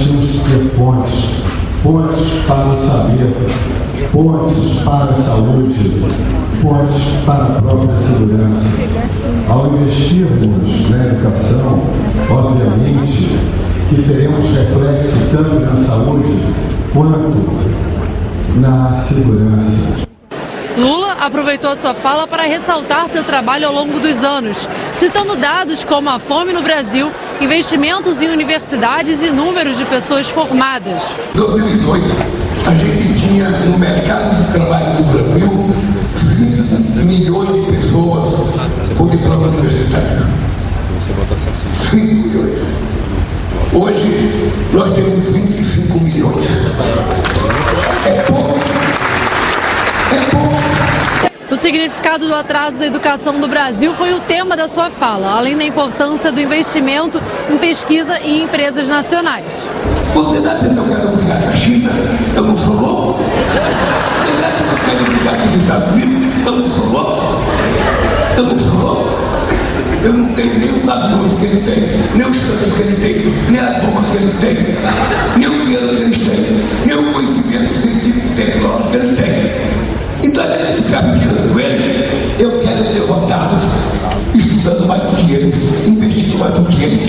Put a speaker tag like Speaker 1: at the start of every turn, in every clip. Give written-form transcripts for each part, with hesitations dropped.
Speaker 1: tínhamos que ter pontes para o saber, pontes para a saúde, pontes para a própria segurança. Ao investirmos na educação, obviamente que teremos reflexo tanto na saúde quanto na segurança.
Speaker 2: Lula aproveitou a sua fala para ressaltar seu trabalho ao longo dos anos, citando dados como a fome no Brasil, investimentos em universidades e números de pessoas formadas.
Speaker 3: Em 2002, a gente tinha no mercado de trabalho do Brasil 5 milhões de pessoas com diploma universitário. 5 milhões. Hoje, nós temos 25 milhões. É pouco. É pouco.
Speaker 2: O significado do atraso da educação no Brasil foi o tema da sua fala, além da importância do investimento em pesquisa e empresas nacionais.
Speaker 3: Vocês acham que eu quero brigar com a China? Eu não sou louco. Vocês acham que eu quero brigar com os Estados Unidos? Eu não sou louco. Eu não sou louco. Eu não tenho nem os aviões que ele tem, nem os tanques que ele tem, nem a bomba que ele tem, nem o dinheiro que eles têm, nem o conhecimento científico e tecnológico que eles têm. Então, a gente ficar brigando com ele, eu quero derrotá-los estudando mais do que eles, investindo mais do que eles,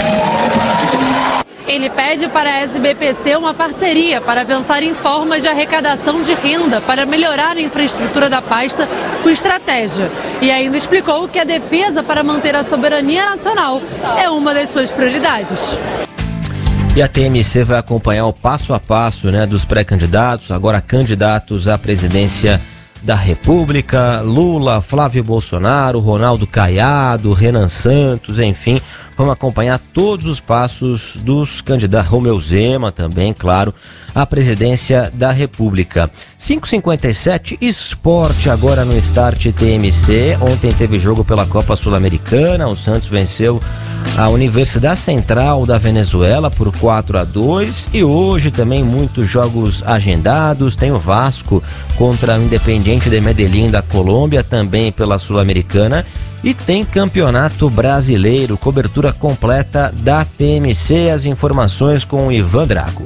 Speaker 2: Ele pede para a SBPC uma parceria para pensar em formas de arrecadação de renda para melhorar a infraestrutura da pasta com estratégia. E ainda explicou que a defesa para manter a soberania nacional é uma das suas prioridades.
Speaker 4: E a TMC vai acompanhar o passo a passo, dos pré-candidatos, agora candidatos à presidência da República, Lula, Flávio Bolsonaro, Ronaldo Caiado, Renan Santos, enfim, vamos acompanhar todos os passos dos candidatos, Romeu Zema também, claro, à presidência da República. 5h57, esporte agora no Start TMC. Ontem teve jogo pela Copa Sul-Americana, o Santos venceu a Universidade Central da Venezuela por 4-2 e hoje também muitos jogos agendados. Tem o Vasco contra o Independiente de Medellín da Colômbia, também pela Sul-Americana, e tem Campeonato Brasileiro, cobertura completa da TMC. As informações com o Ivan Drago.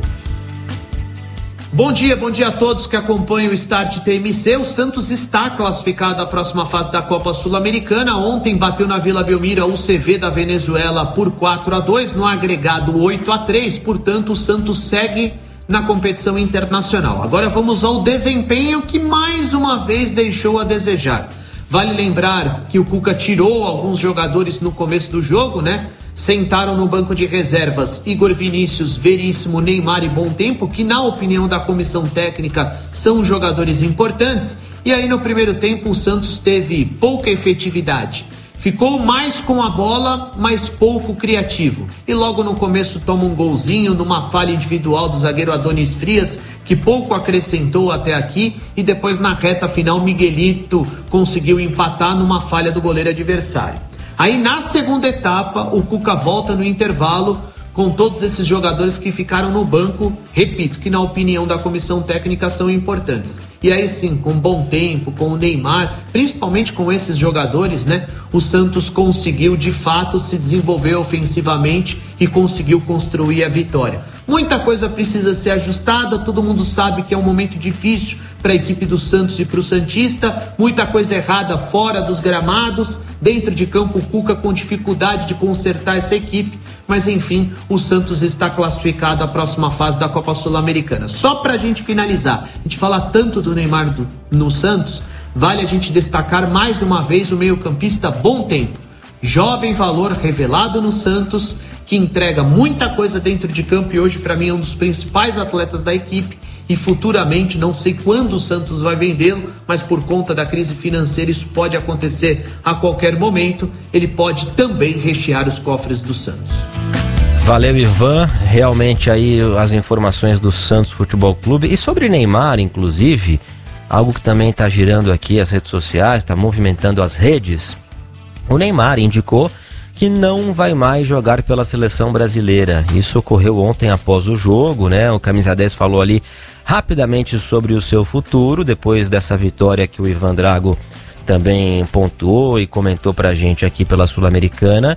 Speaker 5: Bom dia a todos que acompanham o Start TMC. O Santos está classificado à próxima fase da Copa Sul-Americana. Ontem bateu na Vila Belmiro a UCV da Venezuela por 4-2, no agregado 8-3, portanto o Santos segue na competição internacional. Agora vamos ao desempenho que mais uma vez deixou a desejar. Vale lembrar que o Cuca tirou alguns jogadores no começo do jogo, Sentaram no banco de reservas Igor Vinícius, Veríssimo, Neymar e Bom Tempo, que na opinião da comissão técnica são jogadores importantes. E aí no primeiro tempo o Santos teve pouca efetividade. Ficou mais com a bola, mas pouco criativo. E logo no começo toma um golzinho numa falha individual do zagueiro Adonis Frias, que pouco acrescentou até aqui. E depois na reta final Miguelito conseguiu empatar numa falha do goleiro adversário. Aí na segunda etapa o Cuca volta no intervalo com todos esses jogadores que ficaram no banco, repito, que na opinião da comissão técnica são importantes. E aí sim, com Bom Tempo, com o Neymar, principalmente com esses jogadores, o Santos conseguiu de fato se desenvolver ofensivamente e conseguiu construir a vitória. Muita coisa precisa ser ajustada, todo mundo sabe que é um momento difícil para a equipe do Santos e para o Santista, muita coisa errada fora dos gramados, dentro de campo o Cuca com dificuldade de consertar essa equipe, mas enfim, o Santos está classificado à próxima fase da Copa Sul-Americana. Só para a gente finalizar, a gente fala tanto do Neymar no Santos, vale a gente destacar mais uma vez o meio-campista Bom Tempo, jovem valor revelado no Santos, que entrega muita coisa dentro de campo e hoje para mim é um dos principais atletas da equipe. E futuramente, não sei quando o Santos vai vendê-lo, mas por conta da crise financeira isso pode acontecer a qualquer momento. Ele pode também rechear os cofres do Santos.
Speaker 4: Valeu, Ivan. Realmente aí as informações do Santos Futebol Clube. E sobre Neymar, inclusive, algo que também está girando aqui as redes sociais, está movimentando as redes. O Neymar indicou que não vai mais jogar pela seleção brasileira. Isso ocorreu ontem após o jogo, O Camisa 10 falou ali rapidamente sobre o seu futuro, depois dessa vitória que o Ivan Drago também pontuou e comentou pra gente aqui pela Sul-Americana.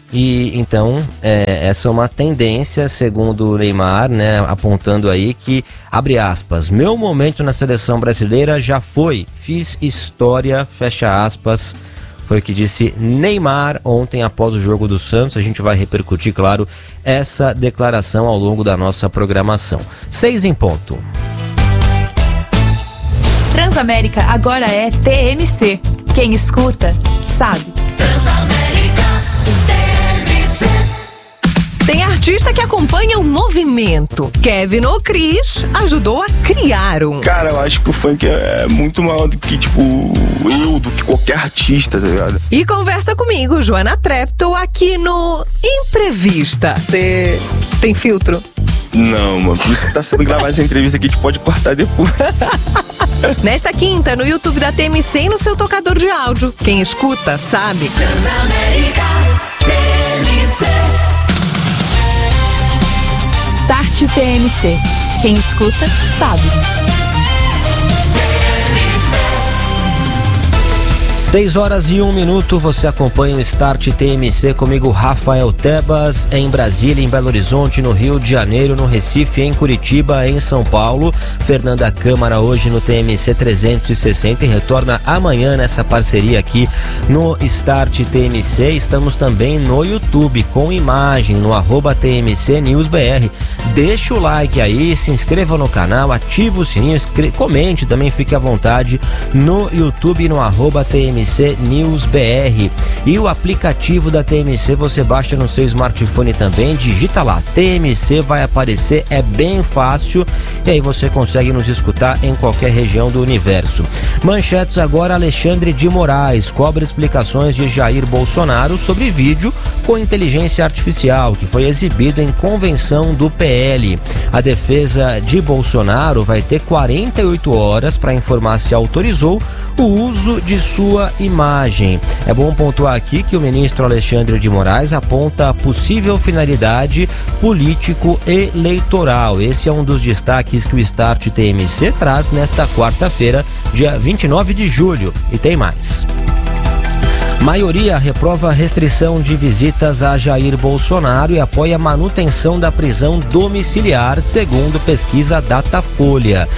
Speaker 4: E então essa é uma tendência, segundo o Neymar, né, apontando aí que, abre aspas, meu momento na seleção brasileira já foi, fiz história, fecha aspas. Foi o que disse Neymar ontem após o jogo do Santos. A gente vai repercutir, claro, essa declaração ao longo da nossa programação. 6 em ponto.
Speaker 6: Transamérica agora é TMC. Quem escuta, sabe. Transamérica TMC.
Speaker 7: Tem artista que acompanha o movimento. Kevin O'Cris ajudou a criar um.
Speaker 8: Cara, eu acho que o funk é muito maior do que, do que qualquer artista, tá ligado?
Speaker 7: E conversa comigo, Joana Treptow, aqui no Imprevista. Você tem filtro?
Speaker 8: Não, mano, por isso que tá sendo gravada essa entrevista aqui, a gente pode cortar depois.
Speaker 7: Nesta quinta, no YouTube da TMC e no seu tocador de áudio. Quem escuta, sabe.
Speaker 6: Transamérica TMC. Start TMC. Quem escuta, sabe.
Speaker 4: 6 horas e 1 minuto, você acompanha o Start TMC comigo, Rafael Tebas, em Brasília, em Belo Horizonte, no Rio de Janeiro, no Recife, em Curitiba, em São Paulo. Fernanda Câmara hoje no TMC 360 e retorna amanhã nessa parceria aqui no Start TMC. Estamos também no YouTube com imagem no @TMC News BR. Deixa o like aí, se inscreva no canal, ativa o sininho, comente também, fique à vontade no YouTube no @TMC News BR. E o aplicativo da TMC você baixa no seu smartphone também, digita lá, TMC vai aparecer, é bem fácil e aí você consegue nos escutar em qualquer região do universo. Manchetes agora, Alexandre de Moraes cobra explicações de Jair Bolsonaro sobre vídeo com inteligência artificial que foi exibido em convenção do PL. A defesa de Bolsonaro vai ter 48 horas para informar se autorizou o uso de sua imagem. É bom pontuar aqui que o ministro Alexandre de Moraes aponta a possível finalidade político-eleitoral. Esse é um dos destaques que o Start TMC traz nesta quarta-feira, dia 29 de julho. E tem mais. Maioria reprova a restrição de visitas a Jair Bolsonaro e apoia a manutenção da prisão domiciliar, segundo pesquisa Datafolha.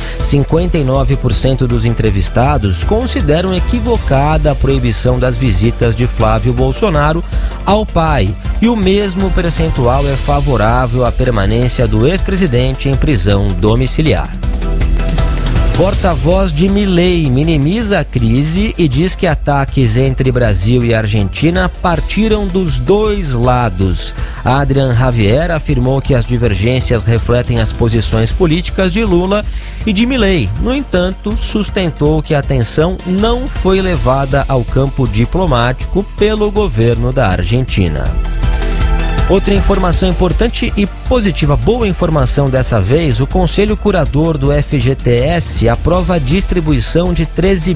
Speaker 4: 59% dos entrevistados consideram equivocada a proibição das visitas de Flávio Bolsonaro ao pai, e o mesmo percentual é favorável à permanência do ex-presidente em prisão domiciliar. Porta-voz de Milei minimiza a crise e diz que ataques entre Brasil e Argentina partiram dos dois lados. Adrian Javier afirmou que as divergências refletem as posições políticas de Lula e de Milei. No entanto, sustentou que a atenção não foi levada ao campo diplomático pelo governo da Argentina. Outra informação importante e positiva, boa informação dessa vez, o Conselho Curador do FGTS aprova a distribuição de 13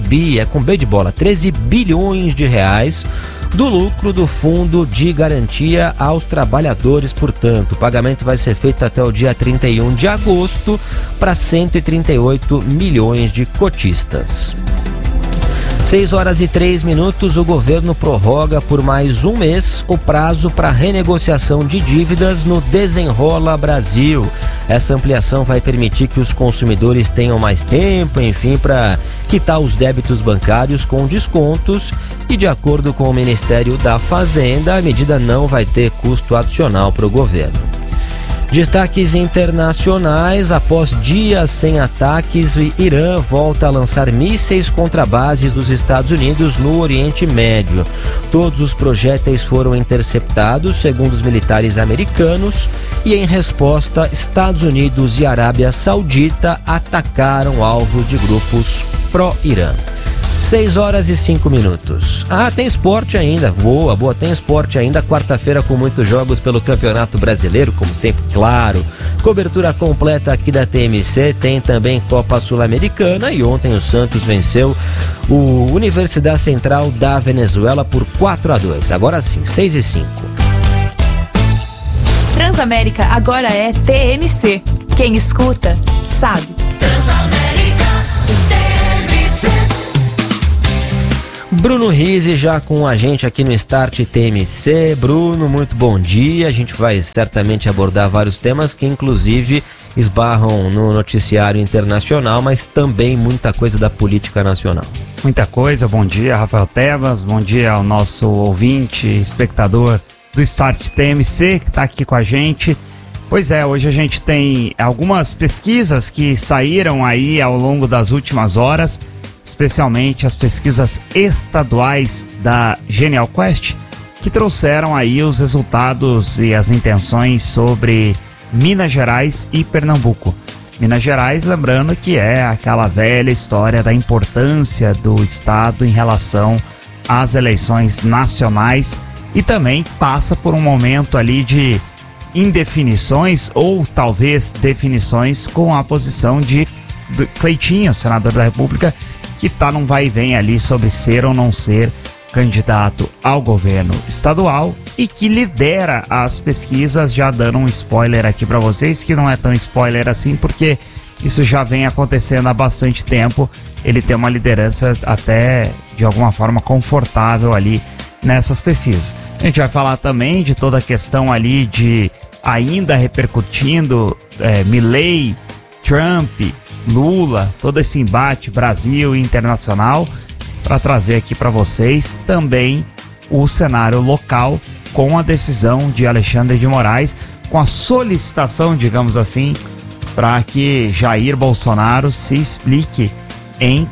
Speaker 4: bilhões de reais do lucro do Fundo de Garantia aos trabalhadores. Portanto, o pagamento vai ser feito até o dia 31 de agosto para 138 milhões de cotistas. 6 horas e 3 minutos, o governo prorroga por mais um mês o prazo para renegociação de dívidas no Desenrola Brasil. Essa ampliação vai permitir que os consumidores tenham mais tempo, enfim, para quitar os débitos bancários com descontos e, de acordo com o Ministério da Fazenda, a medida não vai ter custo adicional para o governo. Destaques internacionais: após dias sem ataques, o Irã volta a lançar mísseis contra bases dos Estados Unidos no Oriente Médio. Todos os projéteis foram interceptados, segundo os militares americanos, e em resposta, Estados Unidos e Arábia Saudita atacaram alvos de grupos pró-Irã. 6 horas e 5 minutos. Tem esporte ainda. Boa, tem esporte ainda. Quarta-feira com muitos jogos pelo Campeonato Brasileiro, como sempre, claro. Cobertura completa aqui da TMC. Tem também Copa Sul-Americana. E ontem o Santos venceu o Universidade Central da Venezuela por 4-2. Agora sim, 6 e 5.
Speaker 6: Transamérica agora é TMC. Quem escuta, sabe. Transamérica TMC.
Speaker 4: Bruno Rizzi já com a gente aqui no Start TMC. Bruno, muito bom dia. A gente vai certamente abordar vários temas que inclusive esbarram no noticiário internacional, mas também muita coisa da política nacional.
Speaker 9: Muita coisa. Bom dia, Rafael Tebas. Bom dia ao nosso ouvinte, espectador do Start TMC que está aqui com a gente. Pois é, hoje a gente tem algumas pesquisas que saíram aí ao longo das últimas horas, especialmente as pesquisas estaduais da Genial Quest, que trouxeram aí os resultados e as intenções sobre Minas Gerais e Pernambuco. Minas Gerais, lembrando que é aquela velha história da importância do estado em relação às eleições nacionais e também passa por um momento ali de indefinições ou talvez definições com a posição de Cleitinho, senador da República, que está num vai e vem ali sobre ser ou não ser candidato ao governo estadual e que lidera as pesquisas, já dando um spoiler aqui para vocês, que não é tão spoiler assim, porque isso já vem acontecendo há bastante tempo. Ele tem uma liderança até de alguma forma confortável ali nessas pesquisas. A gente vai falar também de toda a questão ali de ainda repercutindo Milei, Trump, Lula, todo esse embate Brasil e internacional, para trazer aqui para vocês também o cenário local com a decisão de Alexandre de Moraes, com a solicitação, digamos assim, para que Jair Bolsonaro se explique em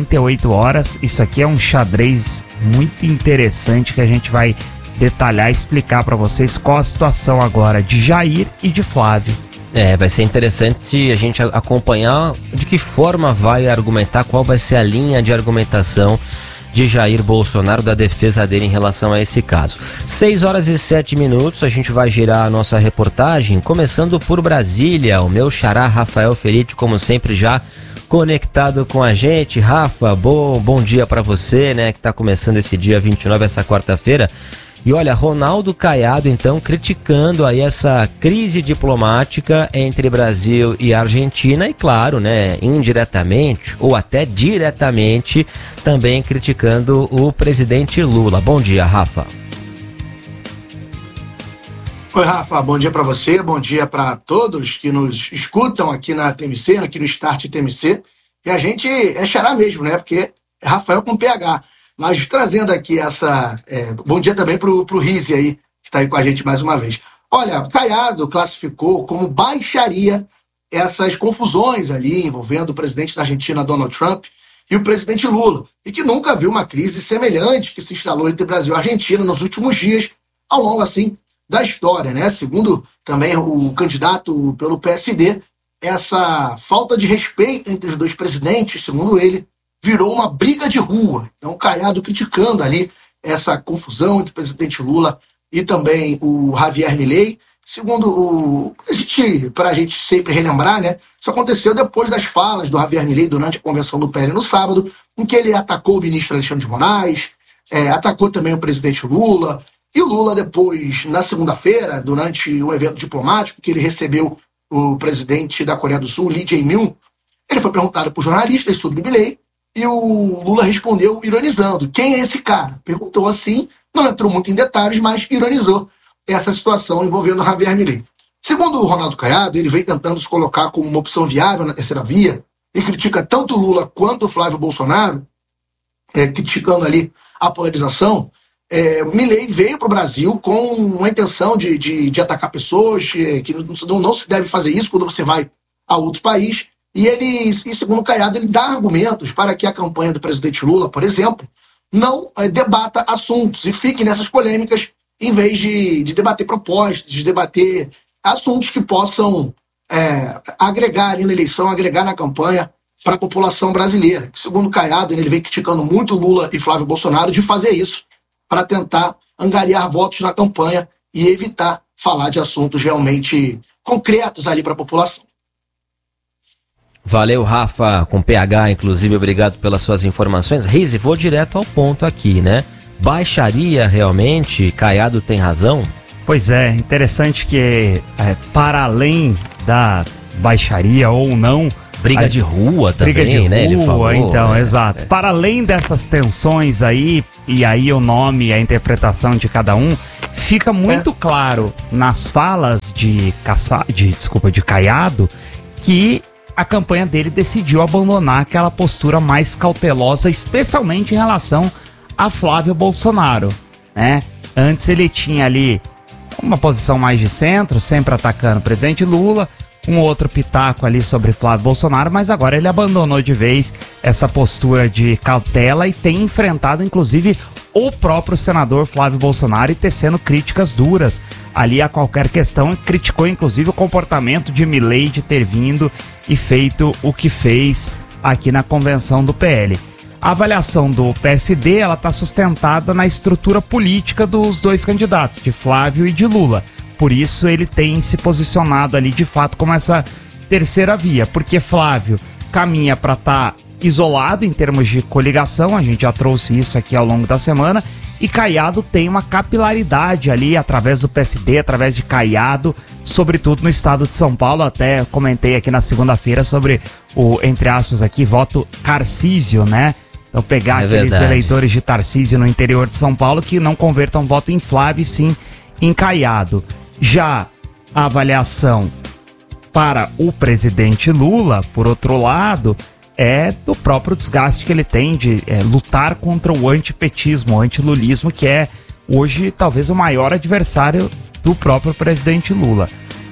Speaker 9: 48 horas. Isso aqui é um xadrez muito interessante que a gente vai detalhar e explicar para vocês qual a situação agora de Jair e de Flávio.
Speaker 4: Vai ser interessante a gente acompanhar de que forma vai argumentar, qual vai ser a linha de argumentação de Jair Bolsonaro, da defesa dele em relação a esse caso. 6h07, a gente vai girar a nossa reportagem, começando por Brasília. O meu xará Rafael Feriti, como sempre, já conectado com a gente. Rafa, bom dia para você, né, que está começando esse dia 29, essa quarta-feira. E olha, Ronaldo Caiado, então, criticando aí essa crise diplomática entre Brasil e Argentina e, claro, né, indiretamente ou até diretamente, também criticando o presidente Lula. Bom dia, Rafa.
Speaker 3: Oi, Rafa, bom dia para você, bom dia para todos que nos escutam aqui na TMC, aqui no Start TMC. E a gente é xará mesmo, né, porque é Rafael com PH. Mas trazendo aqui essa... bom dia também pro Rizzi aí, que está aí com a gente mais uma vez. Olha, Caiado classificou como baixaria essas confusões ali envolvendo o presidente da Argentina, Donald Trump, e o presidente Lula, e que nunca viu uma crise semelhante que se instalou entre Brasil e Argentina nos últimos dias, ao longo, assim, da história, né? Segundo também o candidato pelo PSD, essa falta de respeito entre os dois presidentes, segundo ele, virou uma briga de rua. Então, Caiado criticando ali essa confusão entre o presidente Lula e também o Javier Milei. Segundo para a gente sempre relembrar, né? Isso aconteceu depois das falas do Javier Milei durante a convenção do PL no sábado, em que ele atacou o ministro Alexandre de Moraes, atacou também o presidente Lula. E o Lula depois, na segunda-feira, durante um evento diplomático, que ele recebeu o presidente da Coreia do Sul, Lee Jae-myung, ele foi perguntado por jornalistas sobre Milei, e o Lula respondeu ironizando. Quem é esse cara? Perguntou assim, não entrou muito em detalhes, mas ironizou essa situação envolvendo Javier Milei. Segundo o Ronaldo Caiado, ele vem tentando se colocar como uma opção viável na terceira via e critica tanto o Lula quanto o Flávio Bolsonaro, criticando ali a polarização. Milei veio para o Brasil com uma intenção de atacar pessoas, que não se deve fazer isso quando você vai a outro país. E segundo o Caiado, ele dá argumentos para que a campanha do presidente Lula, por exemplo, não debata assuntos e fique nessas polêmicas, em vez de debater propostas, de debater assuntos que possam agregar ali na eleição, agregar na campanha para a população brasileira. Segundo o Caiado, ele vem criticando muito Lula e Flávio Bolsonaro de fazer isso para tentar angariar votos na campanha e evitar falar de assuntos realmente concretos ali para a população.
Speaker 4: Valeu, Rafa, com PH, inclusive, obrigado pelas suas informações. Rizzi, vou direto ao ponto aqui, né? Baixaria, realmente? Caiado tem razão?
Speaker 9: Pois é, interessante que, para além da baixaria ou não,
Speaker 4: Briga de rua também,
Speaker 9: briga de
Speaker 4: né?
Speaker 9: Rua,
Speaker 4: Ele falou,
Speaker 9: então,
Speaker 4: né?
Speaker 9: exato. Para além dessas tensões aí, e aí o nome e a interpretação de cada um, fica muito claro nas falas de Caiado que a campanha dele decidiu abandonar aquela postura mais cautelosa, especialmente em relação a Flávio Bolsonaro, né? Antes ele tinha ali uma posição mais de centro, sempre atacando o presidente Lula, um outro pitaco ali sobre Flávio Bolsonaro, mas agora ele abandonou de vez essa postura de cautela e tem enfrentado, inclusive, o próprio senador Flávio Bolsonaro e tecendo críticas duras ali a qualquer questão. Criticou, inclusive, o comportamento de Milei de ter vindo e feito o que fez aqui na convenção do PL. A avaliação do PSD, ela está sustentada na estrutura política dos dois candidatos, de Flávio e de Lula. Por isso ele tem se posicionado ali de fato como essa terceira via, porque Flávio caminha para estar isolado em termos de coligação, a gente já trouxe isso aqui ao longo da semana, e Caiado tem uma capilaridade ali através do PSD, através de Caiado, sobretudo no estado de São Paulo. Até comentei aqui na segunda-feira sobre o, entre aspas aqui, voto Tarcísio, né? Então pegar aqueles eleitores de Tarcísio no interior de São Paulo que não convertam voto em Flávio, sim em Caiado. Já a avaliação para o presidente Lula, por outro lado, é do próprio desgaste que ele tem de lutar contra o antipetismo, o antilulismo, que é hoje talvez o maior adversário do próprio presidente Lula.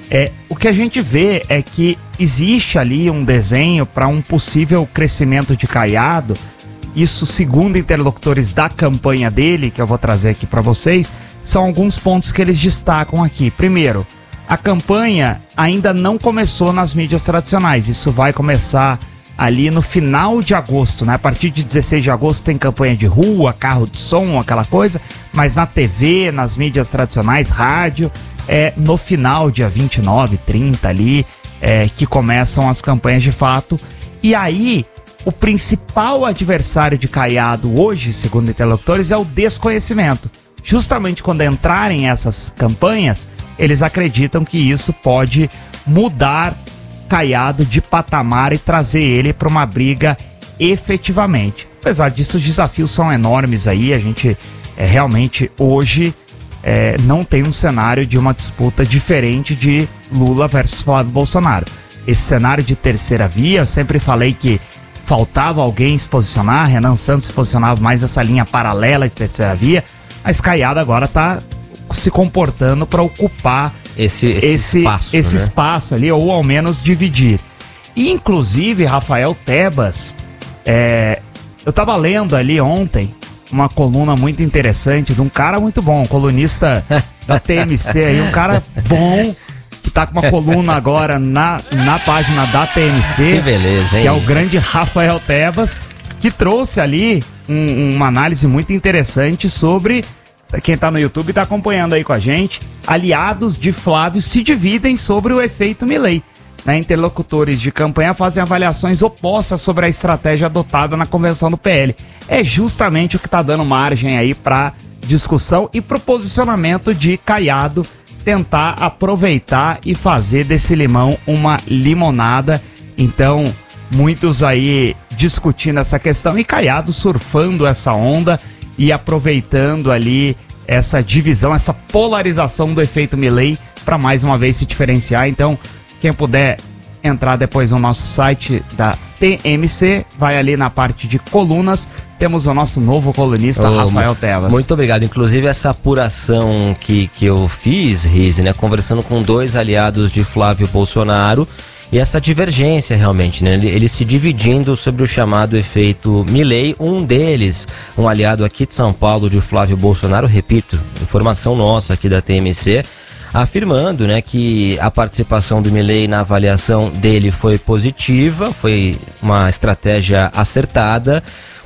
Speaker 9: O que a gente vê é que existe ali um desenho para um possível crescimento de Caiado. Isso, segundo interlocutores da campanha dele, que eu vou trazer aqui para vocês, são alguns pontos que eles destacam aqui. Primeiro, a campanha ainda não começou nas mídias tradicionais. Isso vai começar ali no final de agosto, né? A partir de 16 de agosto tem campanha de rua, carro de som, aquela coisa, mas na TV, nas mídias tradicionais, rádio, no final, dia 29, 30 ali, que começam as campanhas de fato. E aí, o principal adversário de Caiado hoje, segundo interlocutores, é o desconhecimento. Justamente quando entrarem essas campanhas, eles acreditam que isso pode mudar Caiado de patamar e trazer ele para uma briga efetivamente. Apesar disso, os desafios são enormes aí. A gente realmente hoje não tem um cenário de uma disputa diferente de Lula versus Flávio Bolsonaro. Esse cenário de terceira via, eu sempre falei que faltava alguém se posicionar. Renan Santos se posicionava mais nessa linha paralela de terceira via, mas Caiado agora está se comportando para ocupar esse espaço ali, ou ao menos dividir. E, inclusive, Rafael Tebas, eu estava lendo ali ontem uma coluna muito interessante de um cara muito bom, um colunista da TMC aí, um cara bom, que tá com uma coluna agora na página da TMC,
Speaker 4: que beleza, hein?
Speaker 9: Que é o grande Rafael Tebas, que trouxe ali uma análise muito interessante sobre, quem tá no YouTube tá acompanhando aí com a gente, aliados de Flávio se dividem sobre o efeito Milei. Interlocutores de campanha fazem avaliações opostas sobre a estratégia adotada na convenção do PL. É justamente o que tá dando margem aí para discussão e pro posicionamento de Caiado tentar aproveitar e fazer desse limão uma limonada. Então, muitos aí discutindo essa questão e Caiado surfando essa onda e aproveitando ali essa divisão, essa polarização do efeito Milei para mais uma vez se diferenciar. Então, quem puder entrar depois no nosso site da TMC, vai ali na parte de colunas, temos o nosso novo colunista, Rafael Tebas.
Speaker 4: Muito obrigado. Inclusive essa apuração que eu fiz, Rizzi, né, conversando com dois aliados de Flávio Bolsonaro, e essa divergência realmente, né, eles se dividindo sobre o chamado efeito Milei. Um deles, um aliado aqui de São Paulo de Flávio Bolsonaro, repito, informação nossa aqui da TMC, afirmando, né, que a participação do Milei na avaliação dele foi positiva, foi uma estratégia acertada,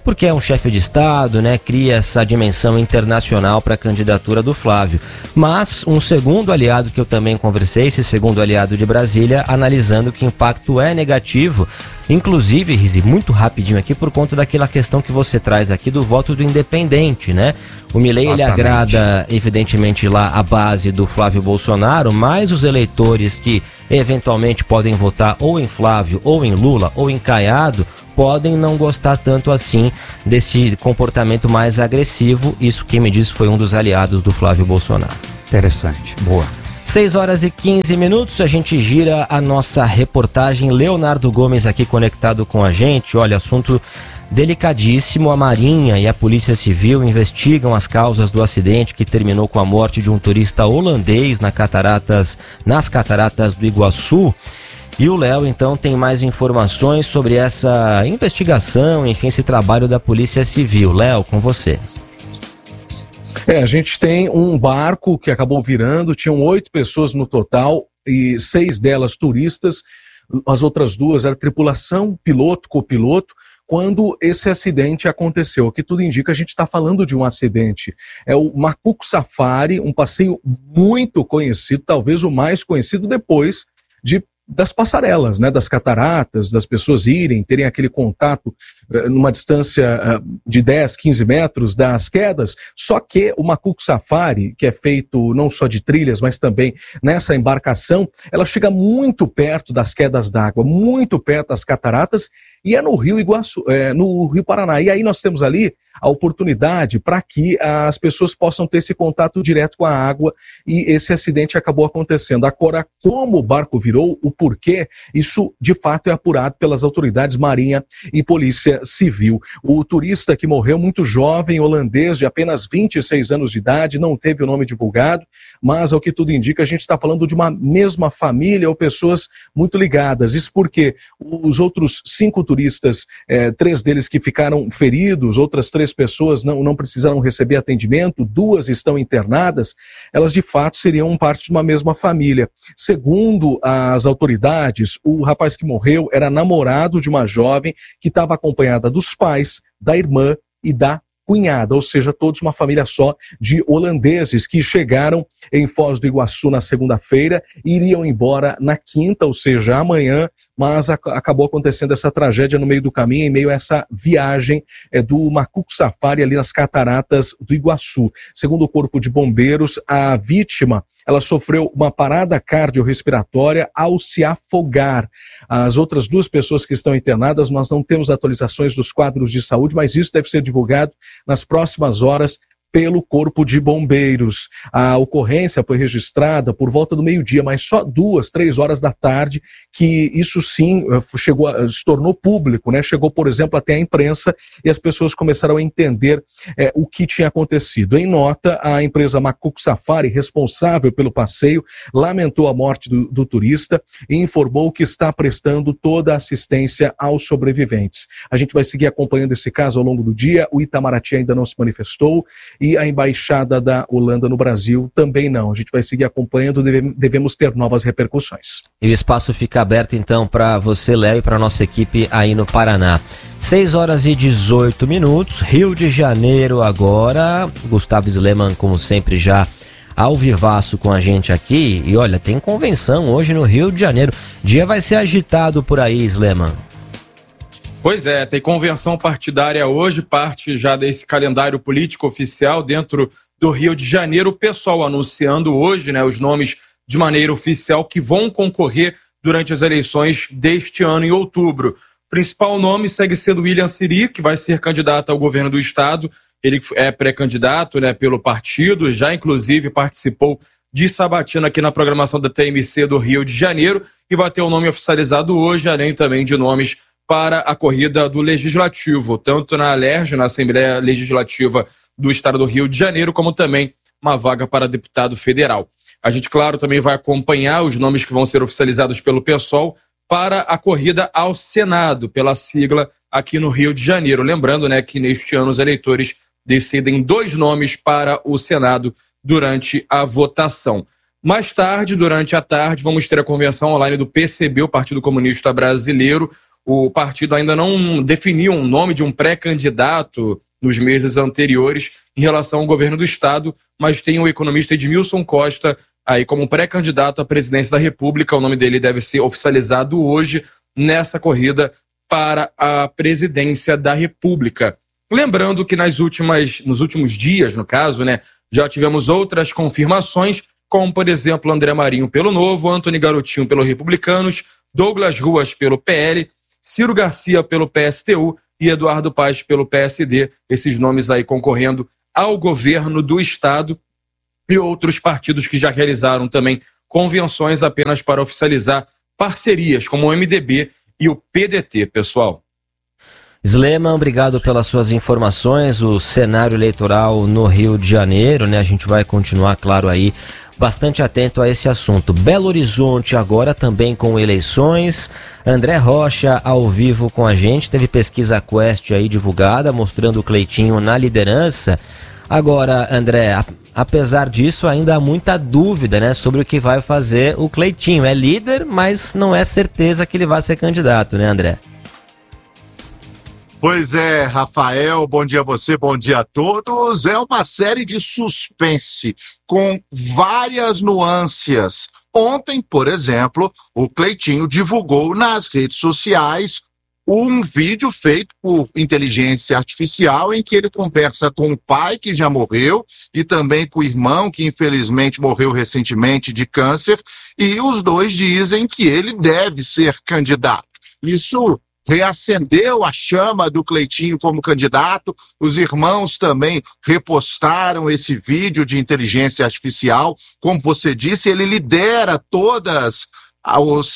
Speaker 4: porque é um chefe de Estado, né? Cria essa dimensão internacional para a candidatura do Flávio. Mas um segundo aliado que eu também conversei, esse segundo aliado de Brasília, analisando que o impacto é negativo, inclusive, Rizi, muito rapidinho aqui, por conta daquela questão que você traz aqui do voto do independente, né? O Milei, ele agrada, evidentemente, lá a base do Flávio Bolsonaro, mas os eleitores que eventualmente podem votar ou em Flávio, ou em Lula, ou em Caiado, podem não gostar tanto assim desse comportamento mais agressivo. Isso quem me disse foi um dos aliados do Flávio Bolsonaro.
Speaker 9: Interessante, boa.
Speaker 4: 6h15, a gente gira a nossa reportagem. Leonardo Gomes aqui conectado com a gente. Olha, assunto delicadíssimo. A Marinha e a Polícia Civil investigam as causas do acidente que terminou com a morte de um turista holandês nas cataratas do Iguaçu. E o Léo, então, tem mais informações sobre essa investigação, enfim, esse trabalho da Polícia Civil. Léo, com você.
Speaker 10: A gente tem um barco que acabou virando, tinham 8 pessoas no total e 6 delas turistas, as outras 2 eram tripulação, piloto, copiloto, quando esse acidente aconteceu. O que tudo indica, a gente está falando de um acidente. É o Macuco Safari, um passeio muito conhecido, talvez o mais conhecido depois das passarelas, né, das cataratas, das pessoas terem aquele contato numa distância de 10, 15 metros das quedas. Só que o Macuco Safari, que é feito não só de trilhas, mas também nessa embarcação, ela chega muito perto das quedas d'água, muito perto das cataratas, e é no Rio Iguaçu, no Rio Paraná. E aí nós temos ali a oportunidade para que as pessoas possam ter esse contato direto com a água, e esse acidente acabou acontecendo. Agora, como o barco virou, o porquê, isso de fato é apurado pelas autoridades Marinha e Polícia Civil. O turista que morreu, muito jovem, holandês, de apenas 26 anos de idade, não teve o nome divulgado, mas ao que tudo indica, a gente está falando de uma mesma família ou pessoas muito ligadas. Isso porque os outros 5 turistas, 3 deles que ficaram feridos, outras 3 pessoas não precisaram receber atendimento, 2 estão internadas, elas de fato seriam parte de uma mesma família. Segundo as autoridades, o rapaz que morreu era namorado de uma jovem que estava acompanhada dos pais, da irmã e da cunhada, ou seja, todos uma família só de holandeses que chegaram em Foz do Iguaçu na segunda-feira e iriam embora na quinta, ou seja, amanhã, mas acabou acontecendo essa tragédia no meio do caminho, em meio a essa viagem do Macuco Safari ali nas cataratas do Iguaçu. Segundo o Corpo de Bombeiros, a vítima, ela sofreu uma parada cardiorrespiratória ao se afogar. As outras 2 pessoas que estão internadas, nós não temos atualizações dos quadros de saúde, mas isso deve ser divulgado nas próximas horas pelo Corpo de Bombeiros. A ocorrência foi registrada por volta do meio-dia, mas só 2, 3 horas da tarde, que isso sim se tornou público, né? Chegou, por exemplo, até a imprensa, e as pessoas começaram a entender o que tinha acontecido. Em nota, a empresa Macuco Safari, responsável pelo passeio, lamentou a morte do turista e informou que está prestando toda a assistência aos sobreviventes. A gente vai seguir acompanhando esse caso ao longo do dia. O Itamaraty ainda não se manifestou, e a Embaixada da Holanda no Brasil também não. A gente vai seguir acompanhando, devemos ter novas repercussões.
Speaker 4: E o espaço fica aberto então para você, Léo, e para a nossa equipe aí no Paraná. 6h18, Rio de Janeiro agora. Gustavo Sleman, como sempre, já ao vivaço com a gente aqui. E olha, tem convenção hoje no Rio de Janeiro. O dia vai ser agitado por aí, Sleman.
Speaker 8: Pois é, tem convenção partidária hoje, parte já desse calendário político oficial dentro do Rio de Janeiro. O pessoal anunciando hoje, né, os nomes de maneira oficial que vão concorrer durante as eleições deste ano em outubro. O principal nome segue sendo William Siri, que vai ser candidato ao governo do estado. Ele é pré-candidato, né, pelo partido, já inclusive participou de sabatina aqui na programação da TMC do Rio de Janeiro e vai ter o nome oficializado hoje, além também de nomes para a corrida do Legislativo, tanto na ALERJ, na Assembleia Legislativa do Estado do Rio de Janeiro, como também uma vaga para deputado federal. A gente, claro, também vai acompanhar os nomes que vão ser oficializados pelo PSOL para a corrida ao Senado, pela sigla aqui no Rio de Janeiro. Lembrando, né, que neste ano os eleitores decidem 2 nomes para o Senado durante a votação. Mais tarde, durante a tarde, vamos ter a convenção online do PCB, o Partido Comunista Brasileiro. O partido ainda não definiu um nome de um pré-candidato nos meses anteriores em relação ao governo do Estado, mas tem o economista Edmilson Costa aí como pré-candidato à presidência da República. O nome dele deve ser oficializado hoje nessa corrida para a presidência da República. Lembrando que nos últimos dias, no caso, né, já tivemos outras confirmações, como, por exemplo, André Marinho pelo Novo, Antony Garotinho pelo Republicanos, Douglas Ruas pelo PL, Ciro Garcia pelo PSTU e Eduardo Paes pelo PSD, esses nomes aí concorrendo ao governo do Estado, e outros partidos que já realizaram também convenções apenas para oficializar parcerias, como o MDB e o PDT, pessoal.
Speaker 4: Sleman, obrigado pelas suas informações. O cenário eleitoral no Rio de Janeiro, né? A gente vai continuar, claro, aí bastante atento a esse assunto. Belo Horizonte agora também com eleições. André Rocha ao vivo com a gente. Teve pesquisa Quest aí divulgada, mostrando o Cleitinho na liderança. Agora, André, apesar disso, ainda há muita dúvida, né, sobre o que vai fazer o Cleitinho. É líder, mas não é certeza que ele vai ser candidato, né, André?
Speaker 11: Pois é, Rafael, bom dia a você, bom dia a todos. É uma série de suspense com várias nuances. Ontem, por exemplo, o Cleitinho divulgou nas redes sociais um vídeo feito por inteligência artificial em que ele conversa com o pai, que já morreu, e também com o irmão, que infelizmente morreu recentemente de câncer, e os dois dizem que ele deve ser candidato. Isso reacendeu a chama do Cleitinho como candidato. Os irmãos também repostaram esse vídeo de inteligência artificial. Como você disse, ele lidera todos os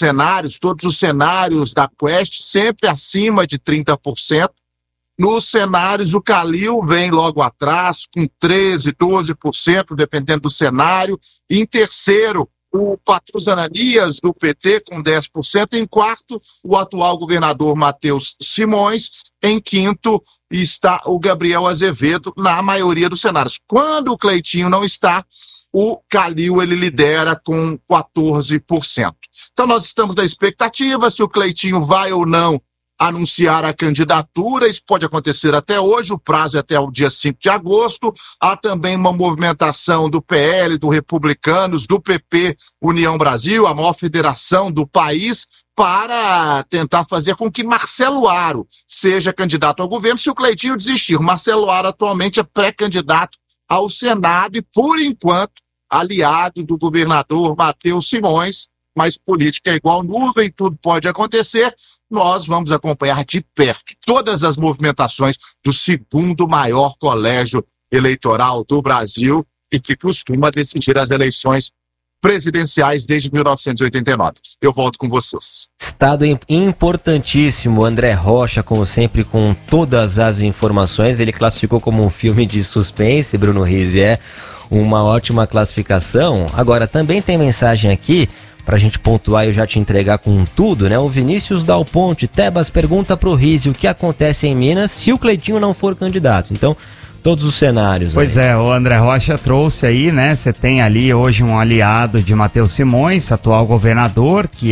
Speaker 11: cenários da Quest, sempre acima de 30%. Nos cenários, o Calil vem logo atrás, com 13%, 12%, dependendo do cenário. Em terceiro, o Patrus Ananias, do PT, com 10%. Em quarto, o atual governador Matheus Simões. Em quinto, está o Gabriel Azevedo, na maioria dos cenários. Quando o Cleitinho não está, o Calil ele lidera com 14%. Então nós estamos na expectativa se o Cleitinho vai ou não anunciar a candidatura. Isso pode acontecer até hoje, o prazo é até o dia 5 de agosto. Há também uma movimentação do PL, do Republicanos, do PP, União Brasil, a maior federação do país, para tentar fazer com que Marcelo Aro seja candidato ao governo se o Cleitinho desistir. Marcelo Aro atualmente é pré-candidato ao Senado e, por enquanto, aliado do governador Matheus Simões, mas política é igual nuvem, tudo pode acontecer. Nós vamos acompanhar de perto todas as movimentações do segundo maior colégio eleitoral do Brasil e que costuma decidir as eleições presidenciais desde 1989. Eu volto com vocês.
Speaker 4: Estado importantíssimo, André Rocha, como sempre, com todas as informações. Ele classificou como um filme de suspense, Bruno Rizzi, é uma ótima classificação. Agora, também tem mensagem aqui, pra gente pontuar e eu já te entregar com tudo, né? O Vinícius Dal Ponte, Tebas, pergunta pro Rizzi o que acontece em Minas se o Cleitinho não for candidato. Então, todos os cenários.
Speaker 9: Pois aí. O André Rocha trouxe aí, né? Você tem ali hoje um aliado de Matheus Simões, atual governador, que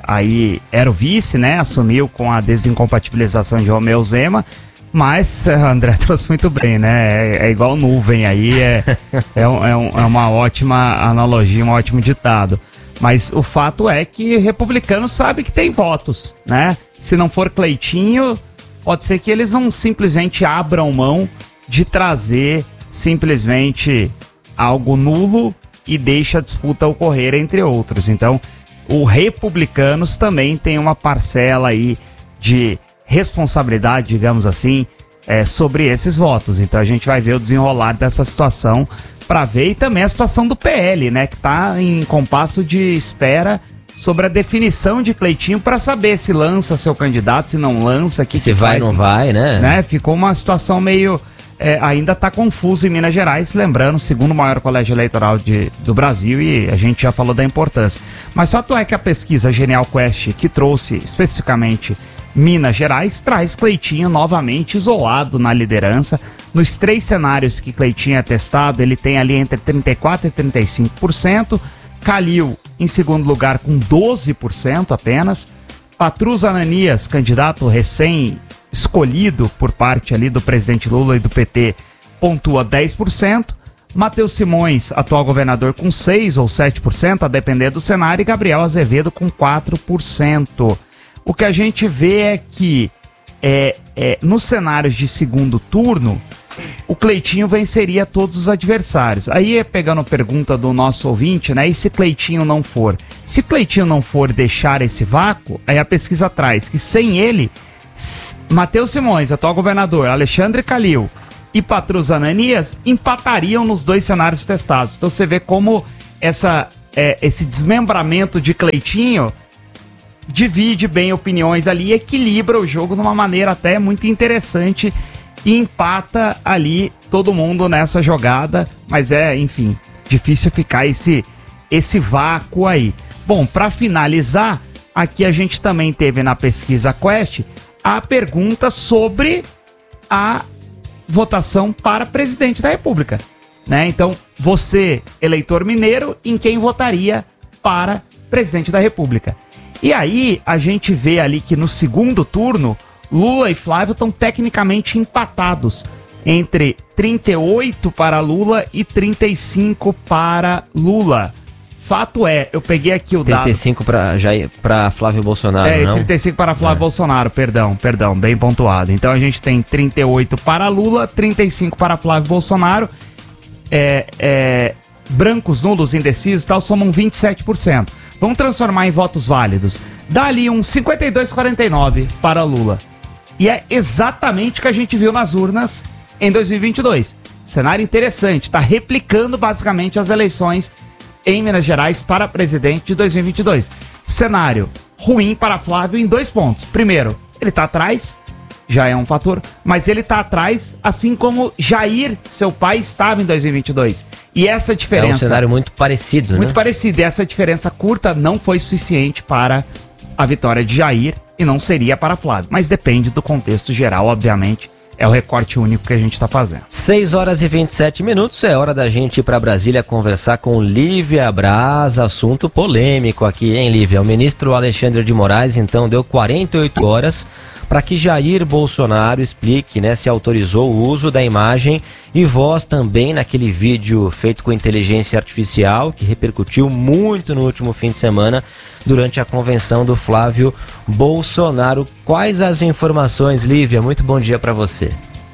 Speaker 9: era o vice, né? Assumiu com a desincompatibilização de Romeu Zema. Mas André trouxe muito bem, né? É igual nuvem aí, é uma ótima analogia, um ótimo ditado. Mas o fato é que republicano sabe que tem votos, né? Se não for Cleitinho, pode ser que eles não simplesmente abram mão de trazer simplesmente algo nulo e deixe a disputa ocorrer entre outros. Então, o Republicanos também tem uma parcela aí de responsabilidade, digamos assim, sobre esses votos. Então a gente vai ver o desenrolar dessa situação para ver, e também a situação do PL, né, que está em compasso de espera sobre a definição de Cleitinho para saber se lança seu candidato, se não lança,
Speaker 4: se vai ou não vai, né?
Speaker 9: Ficou uma situação meio... ainda está confuso em Minas Gerais, lembrando, segundo maior colégio eleitoral do Brasil, e a gente já falou da importância. Mas fato é que a pesquisa Genial Quest, que trouxe especificamente Minas Gerais, traz Cleitinho novamente isolado na liderança. Nos 3 cenários que Cleitinho é testado, ele tem ali entre 34% e 35%. Calil em segundo lugar com 12% apenas. Patrus Ananias, candidato recém-escolhido por parte ali do presidente Lula e do PT, pontua 10%. Matheus Simões, atual governador, com 6% ou 7%, a depender do cenário, e Gabriel Azevedo com 4%. O que a gente vê é que nos cenários de segundo turno, o Cleitinho venceria todos os adversários. Aí, pegando a pergunta do nosso ouvinte, né? E se Cleitinho não for? Se Cleitinho não for deixar esse vácuo, aí a pesquisa traz que sem ele, Matheus Simões, atual governador, Alexandre Calil e Patrus Ananias empatariam nos dois cenários testados. Então você vê como esse desmembramento de Cleitinho divide bem opiniões ali e equilibra o jogo de uma maneira até muito interessante e empata ali todo mundo nessa jogada, mas enfim, difícil ficar esse vácuo aí. Bom, para finalizar, aqui a gente também teve na pesquisa Quest a pergunta sobre a votação para presidente da República, né? Então, você, eleitor mineiro, em quem votaria para presidente da República? E aí, a gente vê ali que no segundo turno, Lula e Flávio estão tecnicamente empatados, entre 38 para Lula e 35 para Lula. Fato é, eu peguei aqui o dado...
Speaker 4: 35 para Flávio Bolsonaro, não?
Speaker 9: 35 para Flávio Bolsonaro, perdão, bem pontuado. Então a gente tem 38 para Lula, 35 para Flávio Bolsonaro, brancos, nulos, indecisos e tal, somam 27%. Vamos transformar em votos válidos. Dá ali um 52-49 para Lula. E é exatamente o que a gente viu nas urnas em 2022. Cenário interessante, está replicando basicamente as eleições em Minas Gerais para presidente de 2022. Cenário ruim para Flávio em 2 pontos. Primeiro, ele está atrás, já é um fator, mas ele está atrás, assim como Jair, seu pai, estava em 2022. E essa diferença...
Speaker 4: É um cenário muito parecido,
Speaker 9: muito parecido. E essa diferença curta não foi suficiente para a vitória de Jair e não seria para Flávio. Mas depende do contexto geral, obviamente. É o recorte único que a gente está fazendo.
Speaker 4: 6h27, é hora da gente ir para Brasília conversar com Lívia Braz, assunto polêmico aqui, hein, Lívia? O ministro Alexandre de Moraes, então, deu 48 horas para que Jair Bolsonaro explique, né, se autorizou o uso da imagem e voz também naquele vídeo feito com inteligência artificial, que repercutiu muito no último fim de semana durante a convenção do Flávio Bolsonaro. Quais as informações, Lívia? Muito bom dia para você.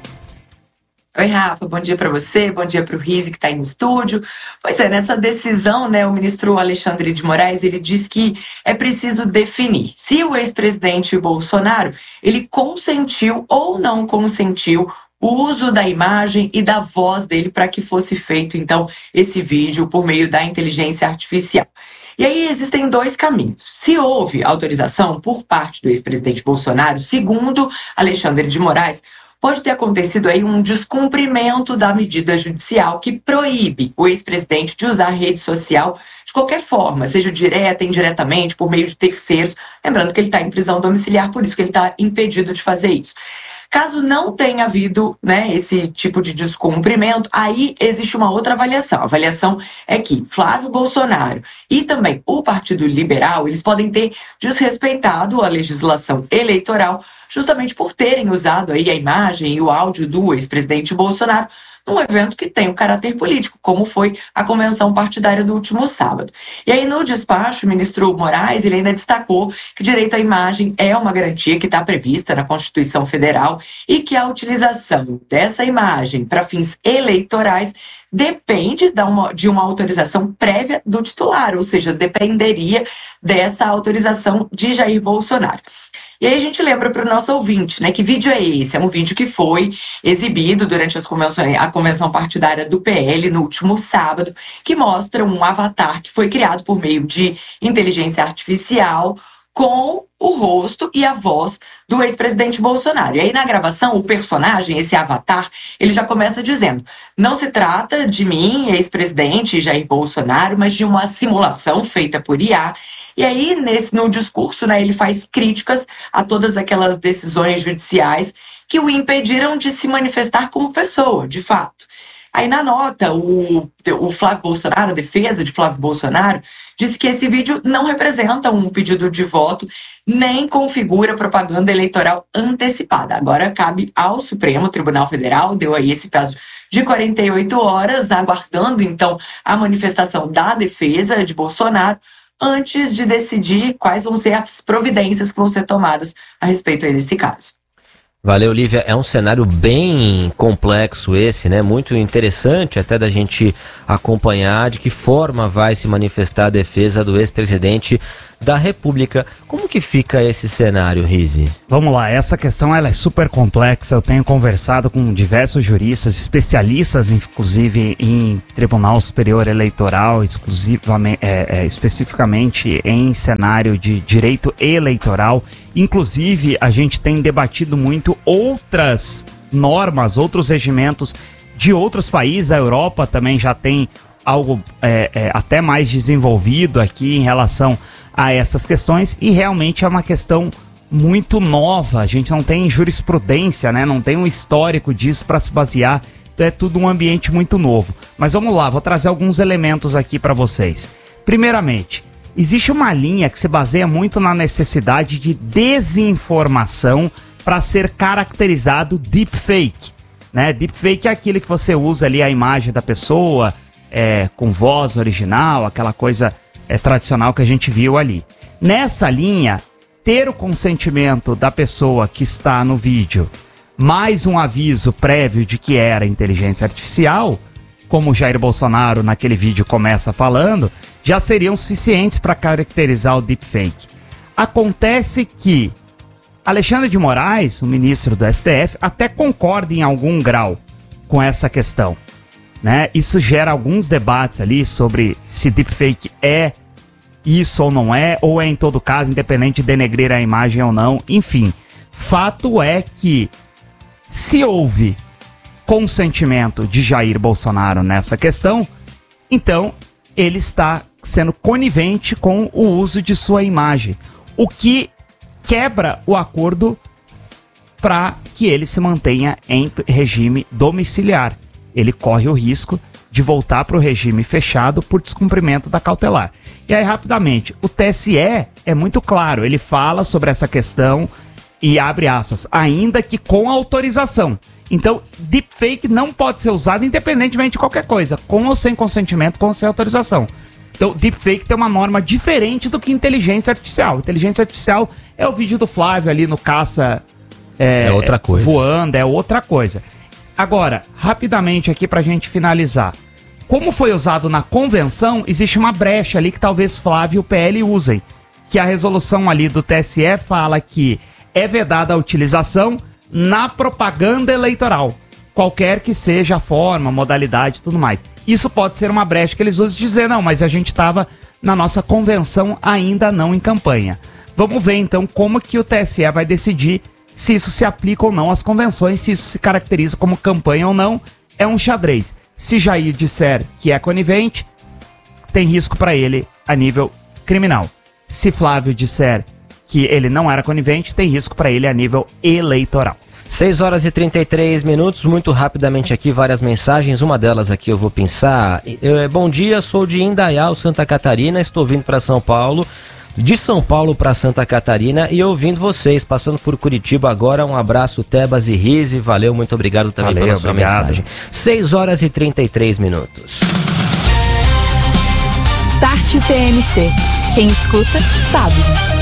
Speaker 12: Oi, Rafa, bom dia para você, bom dia para o Rizzi que está aí no estúdio. Pois é, nessa decisão, né, o ministro Alexandre de Moraes, ele diz que é preciso definir se o ex-presidente Bolsonaro, ele consentiu ou não consentiu o uso da imagem e da voz dele para que fosse feito, então, esse vídeo por meio da inteligência artificial. E aí existem 2 caminhos. Se houve autorização por parte do ex-presidente Bolsonaro, segundo Alexandre de Moraes, pode ter acontecido aí um descumprimento da medida judicial que proíbe o ex-presidente de usar rede social de qualquer forma, seja direta, indiretamente, por meio de terceiros. Lembrando que ele está em prisão domiciliar, por isso que ele está impedido de fazer isso. Caso não tenha havido, né, esse tipo de descumprimento, aí existe uma outra avaliação. A avaliação é que Flávio Bolsonaro e também o Partido Liberal, eles podem ter desrespeitado a legislação eleitoral justamente por terem usado aí a imagem e o áudio do ex-presidente Bolsonaro num evento que tem um caráter político, como foi a convenção partidária do último sábado. E aí, no despacho, o ministro Moraes, ele ainda destacou que direito à imagem é uma garantia que está prevista na Constituição Federal e que a utilização dessa imagem para fins eleitorais depende de uma autorização prévia do titular, ou seja, dependeria dessa autorização de Jair Bolsonaro. E aí a gente lembra para o nosso ouvinte, né, que vídeo é esse? É um vídeo que foi exibido durante a convenção partidária do PL no último sábado, que mostra um avatar que foi criado por meio de inteligência artificial com o rosto e a voz do ex-presidente Bolsonaro. E aí na gravação, o personagem, esse avatar, ele já começa dizendo: não se trata de mim, ex-presidente Jair Bolsonaro, mas de uma simulação feita por IA. E aí, no discurso, né, ele faz críticas a todas aquelas decisões judiciais que o impediram de se manifestar como pessoa, de fato. Aí na nota, o Flávio Bolsonaro, a defesa de Flávio Bolsonaro, disse que esse vídeo não representa um pedido de voto, nem configura propaganda eleitoral antecipada. Agora cabe ao Supremo Tribunal Federal, deu aí esse prazo de 48 horas, aguardando então a manifestação da defesa de Bolsonaro, antes de decidir quais vão ser as providências que vão ser tomadas a respeito aí desse caso.
Speaker 4: Valeu, Lívia. É um cenário bem complexo esse, né? Muito interessante até da gente acompanhar de que forma vai se manifestar a defesa do ex-presidente da República. Como que fica esse cenário, Rizzi?
Speaker 9: Vamos lá, essa questão ela é super complexa. Eu tenho conversado com diversos juristas, especialistas inclusive em Tribunal Superior Eleitoral, especificamente em cenário de direito eleitoral. Inclusive, a gente tem debatido muito outras normas, outros regimentos de outros países. A Europa também já tem algo até mais desenvolvido aqui em relação a essas questões, e realmente é uma questão muito nova. A gente não tem jurisprudência, né? Não tem um histórico disso para se basear, então é tudo um ambiente muito novo. Mas vamos lá, vou trazer alguns elementos aqui para vocês. Primeiramente, existe uma linha que se baseia muito na necessidade de desinformação para ser caracterizado deepfake, né? Deepfake é aquele que você usa ali a imagem da pessoa com voz original, aquela coisa tradicional que a gente viu ali. Nessa linha, ter o consentimento da pessoa que está no vídeo, mais um aviso prévio de que era inteligência artificial, como o Jair Bolsonaro naquele vídeo começa falando, já seriam suficientes para caracterizar o deepfake. Acontece que Alexandre de Moraes, o ministro do STF, até concorda em algum grau com essa questão, né? Isso gera alguns debates ali sobre se deepfake é isso ou não é, ou é em todo caso, independente de denegrir a imagem ou não. Enfim, fato é que se houve consentimento de Jair Bolsonaro nessa questão, então ele está sendo conivente com o uso de sua imagem, o que quebra o acordo para que ele se mantenha em regime domiciliar. Ele corre o risco de voltar para o regime fechado por descumprimento da cautelar. E aí, rapidamente, o TSE é muito claro, ele fala sobre essa questão e abre aspas, ainda que com autorização. Então, deepfake não pode ser usado independentemente de qualquer coisa, com ou sem consentimento, com ou sem autorização. Então, deepfake tem uma norma diferente do que inteligência artificial. Inteligência artificial é o vídeo do Flávio ali no caça
Speaker 4: outra coisa.
Speaker 9: Voando, é outra coisa. Agora, rapidamente aqui pra gente finalizar. Como foi usado na convenção, existe uma brecha ali que talvez Flávio e o PL usem. Que a resolução ali do TSE fala que é vedada a utilização na propaganda eleitoral. Qualquer que seja a forma, modalidade e tudo mais. Isso pode ser uma brecha que eles usam de dizer, não, mas a gente estava na nossa convenção ainda não em campanha. Vamos ver então como que o TSE vai decidir se isso se aplica ou não às convenções, se isso se caracteriza como campanha ou não. É um xadrez. Se Jair disser que é conivente, tem risco para ele a nível criminal. Se Flávio disser que ele não era conivente, tem risco para ele a nível eleitoral.
Speaker 4: 6 horas e 33 minutos, muito rapidamente aqui, várias mensagens, uma delas aqui eu vou pensar. Bom dia, sou de Indaial, Santa Catarina, estou vindo para São Paulo, de São Paulo para Santa Catarina e ouvindo vocês, passando por Curitiba agora, um abraço Tebas e Rizzi, valeu, muito obrigado também pela sua mensagem. 6 horas e 33 minutos.
Speaker 6: Start TMC, quem escuta sabe.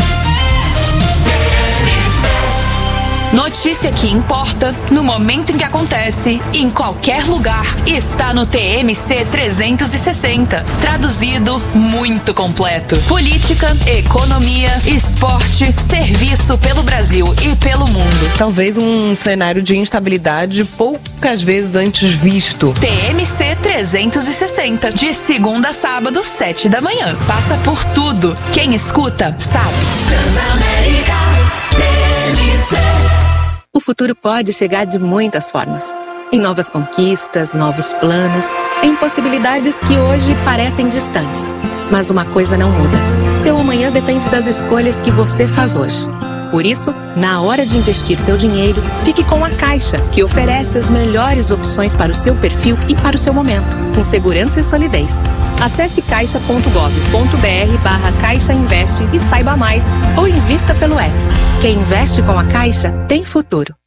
Speaker 7: Notícia que importa, no momento em que acontece, em qualquer lugar, está no TMC 360. Traduzido, muito completo. Política, economia, esporte, serviço pelo Brasil e pelo mundo.
Speaker 13: Talvez um cenário de instabilidade poucas vezes antes visto.
Speaker 7: TMC 360, de segunda a sábado, 7 da manhã. Passa por tudo. Quem escuta, sabe. Transamérica, TMC.
Speaker 14: O futuro pode chegar de muitas formas. Em novas conquistas, novos planos, em possibilidades que hoje parecem distantes. Mas uma coisa não muda. Seu amanhã depende das escolhas que você faz hoje. Por isso, na hora de investir seu dinheiro, fique com a Caixa, que oferece as melhores opções para o seu perfil e para o seu momento, com segurança e solidez. Acesse caixa.gov.br/Caixa Investe e saiba mais, ou invista pelo app. Quem investe com a Caixa tem futuro.